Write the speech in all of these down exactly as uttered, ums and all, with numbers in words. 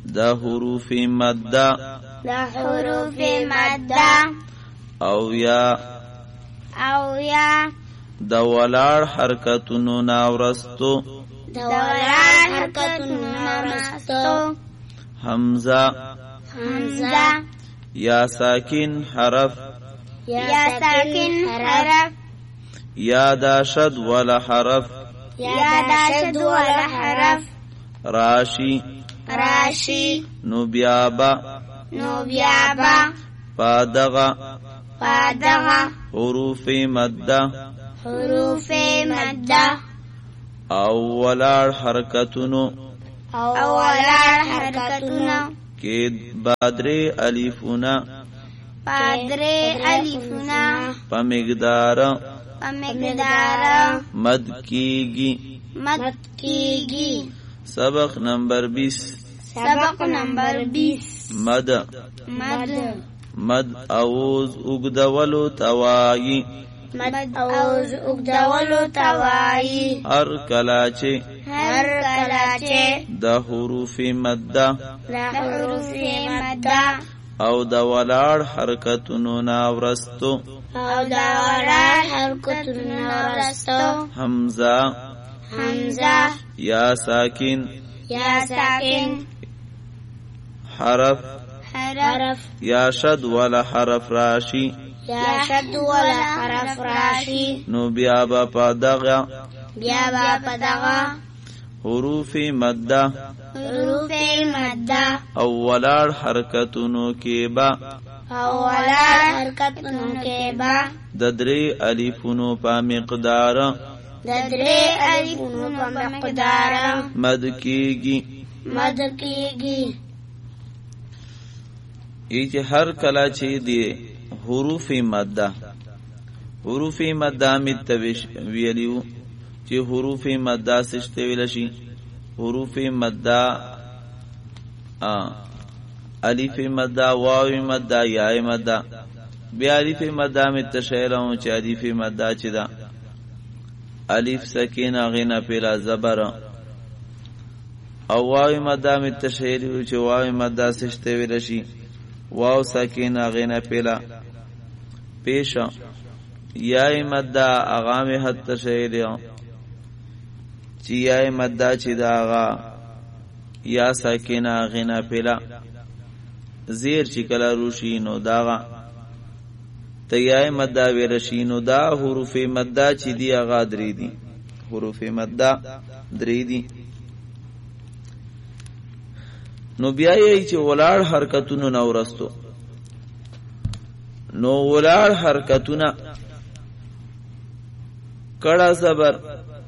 دا حروف مده دا حروف مده او یا او یا دا ولاړ حرکتونو ناورستو دا ولاړ حرکتونو ناورستو حمزه حمزه یا ساکن حرف یا ساکن حرف یا دا شد ولا حرف یا دا شد ولا حرف راشی راشی نو بیابا نو بیابا پادغا پادغا حروف مده حروف مده او ولاړ حرکتونو او ولاړ حرکتونو کې بادره الفونه پادره الفونه په مقدار په مقدار مد کیږي مد کیږي سبق نمبر بیس سبق نمبر بیس مد مد مد اوز اگدولو توایی مد اوز اگدولو توایی هر کلاچه هر کلاچه دا حروف مده دا حروف مده او دا ولاړ حرکتونو ناورستو او دا ولاړ حرکتونو ناورستو حمزه حمزه یا ساکن یا ساکن حرف حرف یا شد ولا حرف راشی یا شد ولا حرف راشی نو بیا با پادغا بیا با پدغا حروف مده حروف مده او ولاړ حرکتونو کې با او ولاړ حرکتونو کې با د درې الفونو په مقدار د درې الفونو په مقدار مد کیږي مد کیږي ای چې هر کله چې دی حروف مده حروف مده متوش ویلیو چې حروف مده سشته ویل شي حروف مده ا الف مده واو مده یا مده بیا الف مده متشیلو چې الف مده چې دا الف سکینه غینه پیلا زبر او واو مده متشیلو چې واو مده سشته ویل شي واو ساکینه غینه پیلا پیشا یای مده اغام حد تشیلیو چی یای مده چی دا آغا یا ساکینه غینه پیلا زیر چی کلا روشی نو داغا تیای مده ویرشی نو دا حروف مده چی دی آغا دری دی حروف مده دری دی نو بیایی چی ولاړ حرکتونو نورستو نو ولاړ حرکتونه کڑا زبر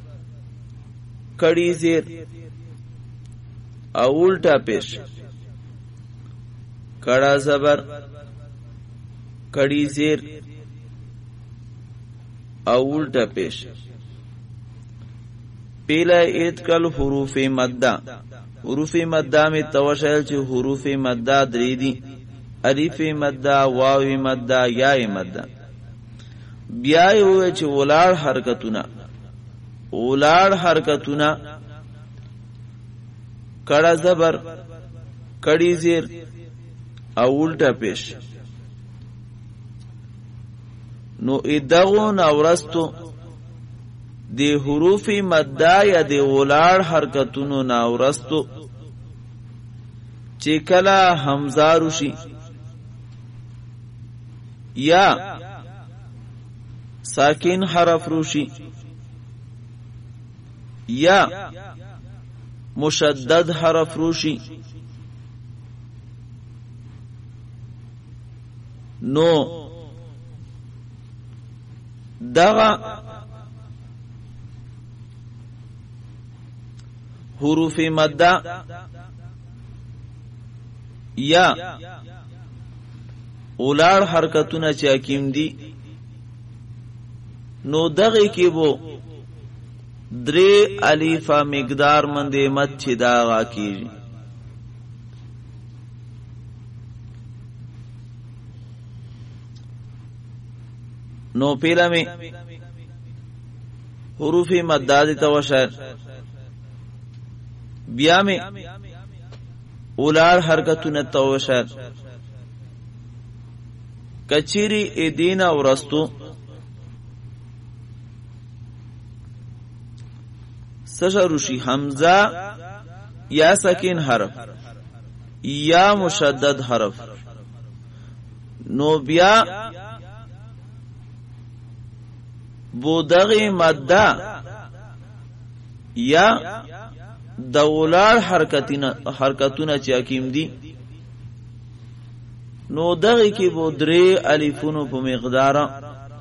کڑی زیر او الٹا پیش کڑا زبر کڑی زیر او الٹا پیش پیلا اتکل حروف مدہ حروف مدہ میں توشیل چی حروف مدہ دریدی الف مدہ واو مدہ یا مدہ بیائی ہوئے چی ولاړ حرکتونا ولاړ حرکتونا کڑا زبر کڑی زیر او الٹا پیش نو ادغو نورستو دی حروف مدہ یا دی ولاړ حرکتونو نورستو چی کلا حمزہ روشی یا ساکن حرف روشی یا مشدد حرف روشی نو دغا حروف مدہ یا ولاړ حرکتونه چې حکیم دي نو دغه کې وو درې الفا مقدار مندې مت چې دا غا کیږي نو پیلا میں حروف مدہ دی توشر بیا میں اولار حرکتونه توشر کچری ایدینا ورستو سشروشی حمزه یا سکین حرف یا مشدد حرف نو بیا بودغی مده یا دولار حرکتونه چی حکیم دی نو دغی کی بو دری الفونو پا مقدارا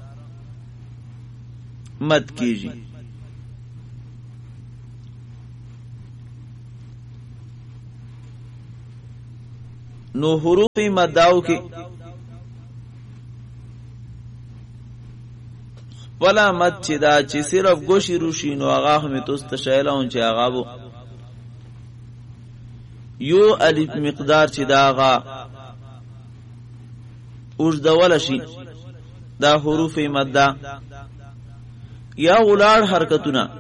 مد کیجی نو حروف مداو کی ولا مد چی دا چی صرف گوشی روشی نو آغا ہمی توست شایلون چی آغا بو یو الف مقدار چی دا آغا اوجدولشی دا حروف مدہ یا غلار حرکتنا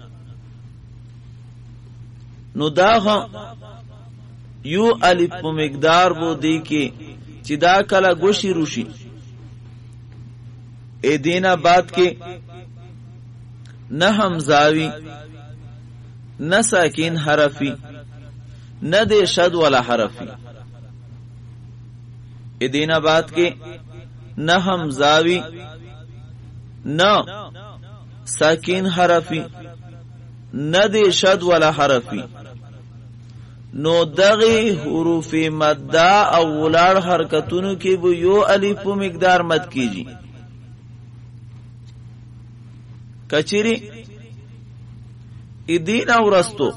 نو دا یو الف پا مقدار بو دی که چی دا کلا گوشی روشی ای دینا بات کے نہ حمزاوی نہ ساکین حرفی نہ دے شد والا حرفی ای دینا بات کے نہ حمزاوی نہ ساکین حرفی نہ دے شد والا حرفی نو دغی حروف مدہ اولار حرکتونو کی بو یو الف مقدار مد کیجی کچری ایدین اورستو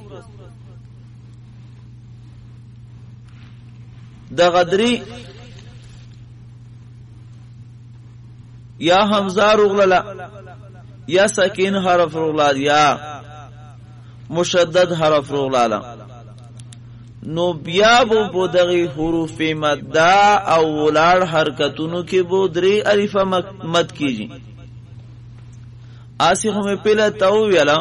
دا غدری یا حمزہ رغللا یا سکین حرف رغلال یا مشدد حرف رغلالا نو بیا بو بو دغی حروف مدہ اولار حرکتونو کی بو دری الف مد کیجی آسی ہمیں پہلا تاو ویلا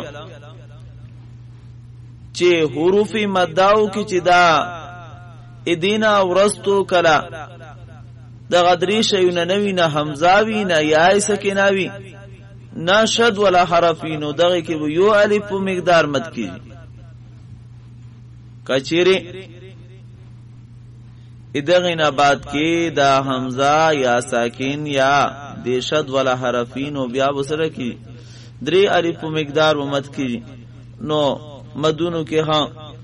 چے حروف مداو کی چی دا ادینا ورستو کلا دا غدری شیونا نوی نا حمزاوی نا یای سکناوی نا شد ولا حرفی نو دغی کی بو یو الف مقدار مد کیجی کچیری ادغی نا بات کی دا حمزہ یا ساکین یا دے شد ولا حرفی نو بیا بسر کی دری الف مقدار و مد کی نو مدونو کے ہاں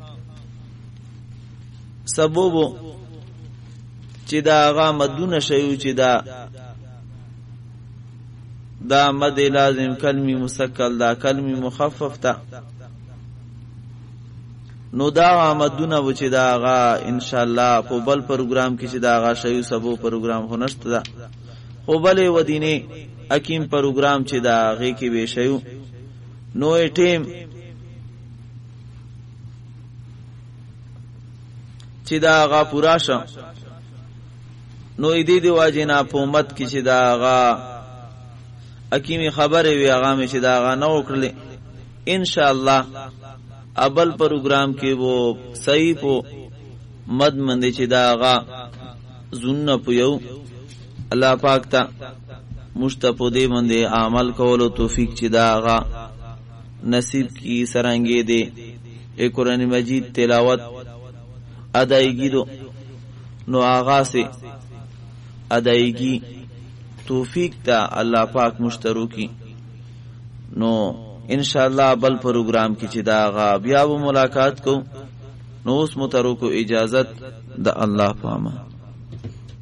سبوبو چی دا آغا مدون شیو چی دا دا مد لازم کلمی مسکل دا کلمی مخفف تا نو دا آغا مدون و چی دا آغا انشاءاللہ پو بل پروگرام کی چی دا آغا شیو سبو پروگرام خونشت دا خو بلے و دینے اکیم پروگرام چی دا غی کی بیشیو نوے ٹیم چی دا آغا پورا شا نو ایدی دی واجینا پومت کی چی دا آغا اکیمی خبر وی آغا میں چی دا آغا نو اکرلے انشاءاللہ ابل پروگرام کی وہ صحیح پو مد مندی چی دا آغا زن پویو اللہ پاک تا مشتپو دے مندے عمل کولو توفیق چی دا آغا نصیب کی سرانگے دے اے قرآن مجید تلاوت ادائیگی دو نو آغا سے ادائیگی توفیق تا اللہ پاک مشترو کی نو انشاءاللہ بل پروگرام کی چی دا آغا بیا وہ ملاقات کو نو اس مترو کو اجازت دا اللہ پاما.